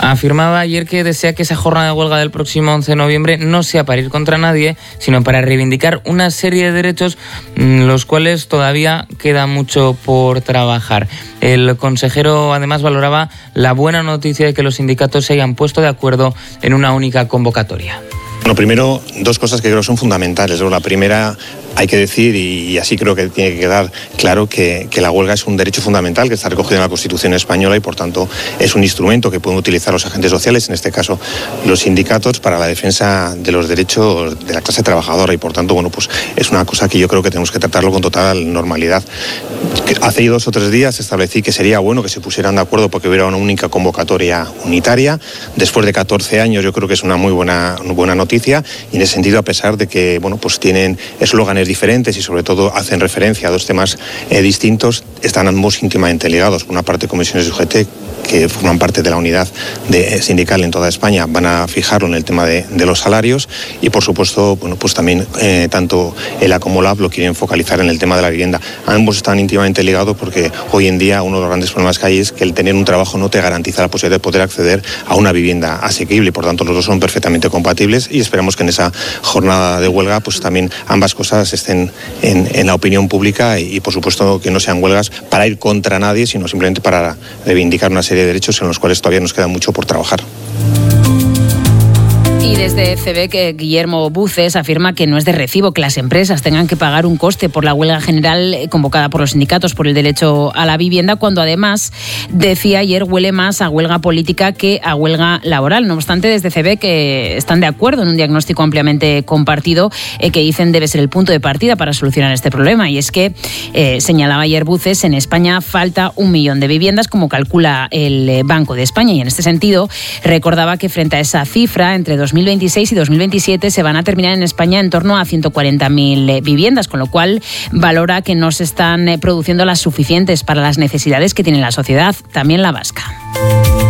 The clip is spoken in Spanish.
Afirmaba ayer que desea que esa jornada de huelga del próximo 11 de noviembre no sea para ir contra nadie, sino para reivindicar una serie de derechos los cuales todavía queda mucho por trabajar. El consejero además valoraba la buena noticia de que los sindicatos se hayan puesto de acuerdo en una única convocatoria. Bueno, primero, dos cosas que creo son fundamentales. La primera, hay que decir, y así creo que tiene que quedar claro, que la huelga es un derecho fundamental que está recogido en la Constitución española y, por tanto, es un instrumento que pueden utilizar los agentes sociales, en este caso los sindicatos, para la defensa de los derechos de la clase trabajadora y, por tanto, bueno, pues es una cosa que yo creo que tenemos que tratarlo con total normalidad. Hace 2 o 3 días establecí que sería bueno que se pusieran de acuerdo porque hubiera una única convocatoria unitaria. Después de 14 años yo creo que es una muy buena noticia, y en ese sentido, a pesar de que bueno, pues tienen eslóganes diferentes y sobre todo hacen referencia a 2 temas distintos, están ambos íntimamente ligados. Por una parte, comisiones de UGT, que forman parte de la unidad sindical en toda España, van a fijarlo en el tema de los salarios y, por supuesto, bueno, pues también tanto ELA como LAB lo quieren focalizar en el tema de la vivienda. Ambos están íntimamente ligados porque hoy en día uno de los grandes problemas que hay es que el tener un trabajo no te garantiza la posibilidad de poder acceder a una vivienda asequible, y por tanto los dos son perfectamente compatibles, y esperamos que en esa jornada de huelga pues también ambas cosas estén en la opinión pública y por supuesto que no sean huelgas para ir contra nadie, sino simplemente para reivindicar una serie de derechos en los cuales todavía nos queda mucho por trabajar. Y desde CEBEC, Guillermo Buces afirma que no es de recibo que las empresas tengan que pagar un coste por la huelga general convocada por los sindicatos por el derecho a la vivienda, cuando además, decía ayer, huele más a huelga política que a huelga laboral. No obstante, desde CEBEC están de acuerdo en un diagnóstico ampliamente compartido que dicen debe ser el punto de partida para solucionar este problema. Y es que, señalaba ayer Buces, en España falta 1 millón de viviendas, como calcula el Banco de España. Y en este sentido, recordaba que frente a esa cifra, entre 2026 y 2027 se van a terminar en España en torno a 140.000 viviendas, con lo cual valora que no se están produciendo las suficientes para las necesidades que tiene la sociedad, también la vasca.